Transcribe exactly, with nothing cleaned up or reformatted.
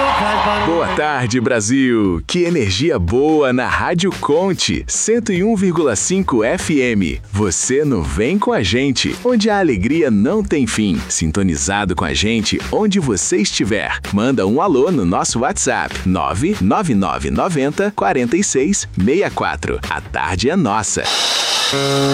Boa tarde, Brasil! Que energia boa na Rádio Conte, cento e um vírgula cinco F M. Você no Vem Com a Gente, onde a alegria não tem fim. Sintonizado com a gente onde você estiver. Manda um alô no nosso WhatsApp, nove nove nove nove zero quatro seis seis quatro. A tarde é nossa.